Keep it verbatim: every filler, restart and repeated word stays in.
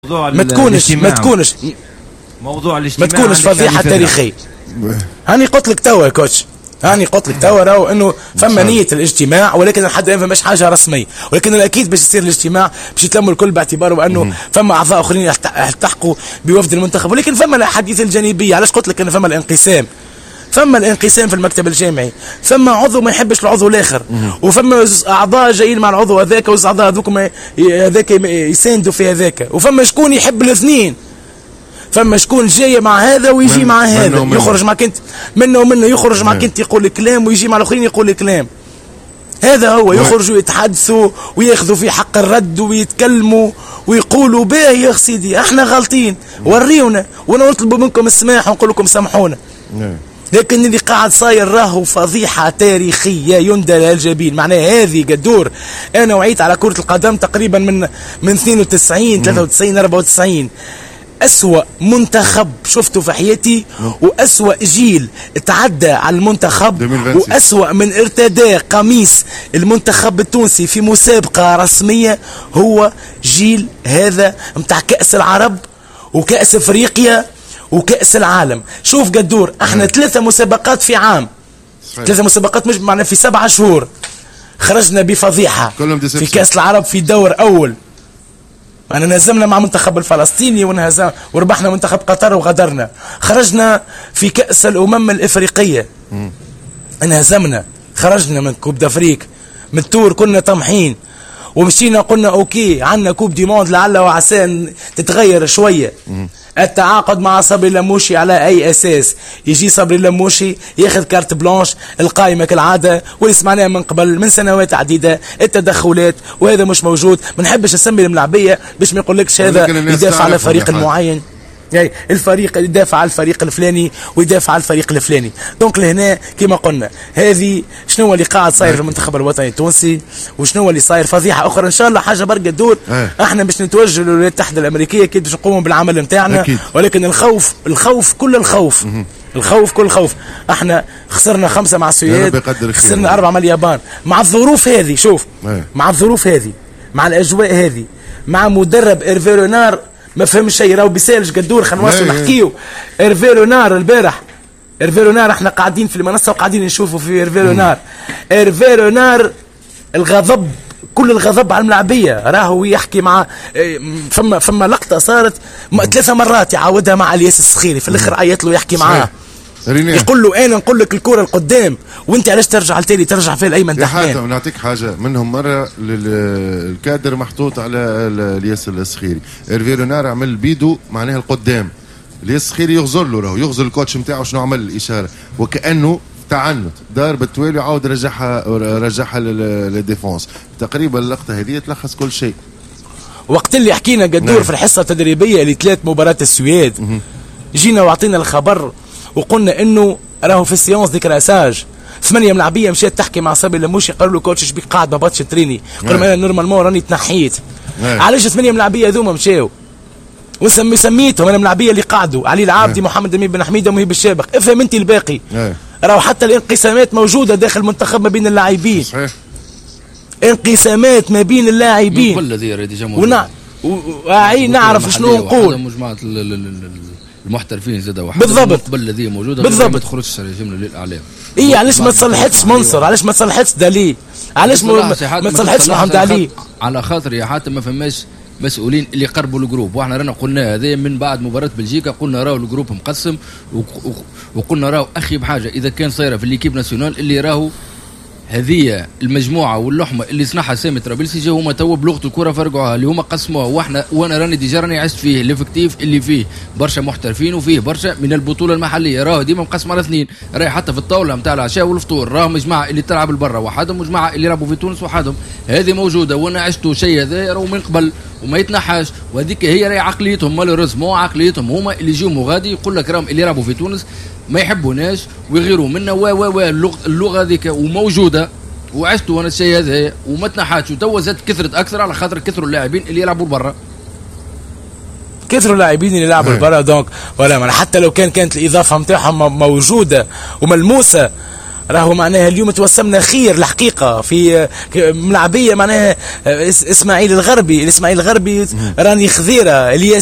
ما تكونش ما تكونش موضوع الاجتماع ما تكونش فضيحه تاريخيه. هاني قلت لك توا يا كوتش، هاني قلت لك توا راهو انه فما نيه الاجتماع، ولكن لحد الان فماش حاجه رسميه، ولكن الاكيد باش يصير الاجتماع باش يتلموا الكل باعتباره انه فما اعضاء اخرين يلتحقوا بوفد المنتخب، ولكن فما الاحاديث الجانبيه. علاش قلت لك ان فما الانقسام؟ فما الانقسام في المكتب الجامعي، فما عضو ما يحبش العضو الاخر، وفما اعضاء جايين مع العضو هذاك واعضاء هذوك هذاك يساندوا في هذاك، وفما شكون يحب الاثنين، فما شكون جاي مع هذا ويجي من مع هذا، يخرج معك انت منه ومنه، يخرج معك انت يقول كلام ويجي مع الاخرين يقول كلام. هذا هو، يخرجوا يتحدثوا وياخذوا في حق الرد ويتكلموا ويقولوا باهي يا سيدي احنا غالطين وريونا ونطلبوا منكم السماح ونقول لكم سامحونا. لكن اللي قاعد صاير راهو فضيحة تاريخية يندى لها الجبين. معناها هذه قدور انا وعيت على كرة القدم تقريبا من من اثنين وتسعين ثلاثة وتسعين أربعة وتسعين، أسوأ منتخب شفته في حياتي وأسوأ جيل تعدى على المنتخب وأسوأ من ارتدى قميص المنتخب التونسي في مسابقة رسمية هو جيل هذا متاع كأس العرب وكأس افريقيا وكأس العالم. شوف قدور احنا ثلاثة مسابقات في عام، ثلاثة مسابقات مش معنا في سبعة شهور، خرجنا بفضيحة في كأس العرب في دور أول، أنا نهزمنا مع منتخب الفلسطيني ونهزم وربحنا منتخب قطر وغدرنا، خرجنا في كأس الأمم الإفريقية انهزمنا، خرجنا من كوب دافريك، من تور كنا طمحين ومشينا قلنا أوكي عنا كوب دي موند لعل وعسى تتغير شوية. التعاقد مع صبري اللموشي على أي أساس؟ يجي صبري اللموشي ياخذ كارت بلانش القائمة كالعادة واللي سمعناها من قبل من سنوات عديدة، التدخلات وهذا مش موجود. ما نحبش نسمي الملاعبية باش ما يقولكش هذا يدافع على فريق المعين، يعني الفريق يدافع على الفريق الفلاني ويدافع على الفريق الفلاني. دونك لهنا كما قلنا هذه شنو اللي قاعد صاير في المنتخب الوطني التونسي وشنو اللي صاير فضيحه اخرى. ان شاء الله حاجه برقه تدور. احنا باش نتوجه للولايات المتحده الامريكيه كي باش نقوموا بالعمل نتاعنا، ولكن الخوف الخوف كل الخوف الخوف كل الخوف. احنا خسرنا خمسه مع السويد، خسرنا اربعه مع اليابان، مع الظروف هذه. شوف مع الظروف هذه، مع الاجواء هذه، مع مدرب ايرفي رونار ما فهمش شيء، راهو بيسالش قدور. خلينا نواصلوا نحكيو. ايرفي رونار البارح، ايرفي رونار احنا قاعدين في المنصه وقاعدين نشوفوا في ايرفي رونار. ايرفي رونار الغضب كل الغضب على الملاعبيه، راهو يحكي مع فما فما لقطه صارت ثلاثه مرات يعاودها مع الياس السخيري، في الاخر عيط له يحكي معاه يقول له انا نقول لك الكره القدام وانت علاش ترجع لتالي ترجع فيها الايمن دحمان. نعطيك حاجه منهم مره الكادر محطوط على الياس السخيري، ايرفي رونار عمل بيدو معناها القدام، الياس السخيري يغزر له، راهو يغزر الكوتش نتاعو شنو عمل الاشاره وكانه تعنت دار بالتوالي وعاود رجعها رجعها للديفونس. تقريبا اللقطه هذه تلخص كل شيء. وقت اللي حكينا قدور في الحصه التدريبيه اللي ثلاث مباراه السويد، جينا وعطينا الخبر وقلنا انه راهو في السيونس دي كراساج ثمانيه ملاعبيه مشات تحكي مع صبري اللموشي، قالوا له كوتش اش بيك قاعد ما بطش تريني، قال لهم انا نورمالمون راني تنحيت. علاش ثمانيه ملاعبيه هذوما مشاو وسمي سميتهم انا ملاعبيه اللي قعدوا علي العابدي محمد امين بن حميده ومهيب الشابق. افهم انت الباقي، راهو حتى الانقسامات موجوده داخل المنتخب ما بين اللاعبين، انقسامات ما بين اللاعبين كل هذه ديجا ونع... و... نعرف شنو نقول. مجموعه المحترفين زاد واحد بالضبط قبل الذي موجوده بالضبط، ما تخرجش جمله للاعلام. اي علاش ما تصلحتش منصر؟ علاش ما تصلحتش دالي؟ علاش ما, ما تصلحتش محمد علي؟ على خاطر يا حاتم ما فماش مسؤولين اللي قربوا الجروب، واحنا رانا قلنا هذا من بعد مباراه بلجيكا، قلنا راهو الجروب مقسم وقلنا راهو اخي بحاجه اذا كان صايره في ليكيب ناسيونال اللي راهو هذه المجموعه واللحمه اللي صنعها سامي ترابلسي جاو هما تو بلغه الكره فرقعوها اللي هما قسموها. واحنا وانا راني ديجا راني عشت فيه الافكتيف اللي فيه برشا محترفين وفيه برشا من البطوله المحليه، راهو ديما مقسم على اثنين، راهي حتى في الطاوله نتاع العشاء والفطور راهو مجموعه اللي تلعب البرا وحدهم، مجموعه اللي يلعبوا في تونس وحدهم. هذه موجوده وانا عشتوا شيء هذا راهو من قبل وما يتنحاش، وهذيك هي راهي عقليتهم مالوريزمون، عقليتهم هما اللي يجيو مغادي يقول لك راهم اللي يلعبوا في تونس ما يحبوناش ويغيروا منا و و و اللغه هذيك وموجوده وعشتوا وانا الشيء هذا وما تنحاتش، وتوا زاد كثرت اكثر على خاطر كثروا اللاعبين اللي يلعبوا برا، كثروا اللاعبين اللي يلعبوا برا. دونك ولا حتى لو كان كانت الاضافه نتاعهم موجوده وملموسه راهو معناها اليوم توسمنا خير الحقيقه في ملعبيه معناها اسماعيل الغربي الاسماعيل الغربي راني خذيره